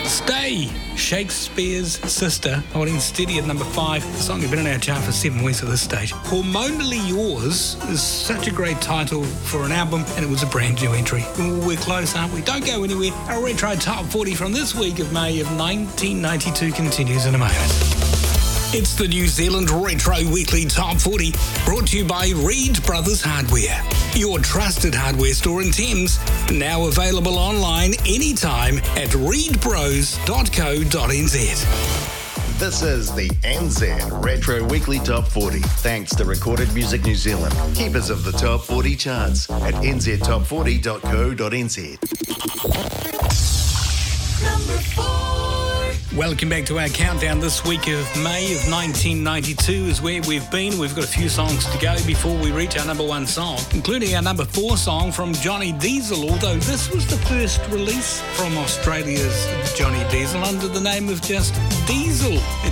Stay, Shakespeare's Sister, holding steady at number 5. The song has been in our chart for 7 weeks at this stage. Hormonally Yours is such a great title for an album, and it was a brand new entry. We're close, aren't we? Don't go anywhere. Our Retro Top 40 from this week of May of 1992 continues in a moment. It's the New Zealand Retro Weekly Top 40, brought to you by Reed Brothers Hardware, your trusted hardware store in Thames, now available online anytime at reedbros.co.nz. This is the NZ Retro Weekly Top 40, thanks to Recorded Music New Zealand, keepers of the Top 40 charts at nztop40.co.nz. Number 4. Welcome back to our countdown. This week of May of 1992 is where we've been. We've got a few songs to go before we reach our number 1 song, including our number 4 song from Johnny Diesel, although this was the first release from Australia's Johnny Diesel under the name of just Diesel.